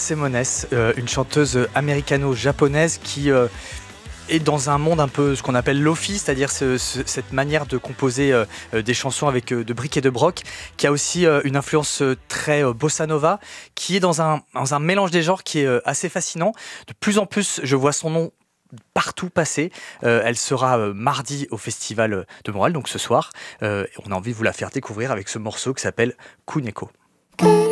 Semones, une chanteuse américano-japonaise qui est dans un monde un peu ce qu'on appelle lofi, c'est-à-dire cette manière de composer des chansons avec de briques et de broc, qui a aussi une influence très bossa nova, qui est dans un mélange des genres qui est assez fascinant. De plus en plus, je vois son nom partout passer. Elle sera mardi au Festival de Montréal, donc ce soir. On a envie de vous la faire découvrir avec ce morceau qui s'appelle Kuneko.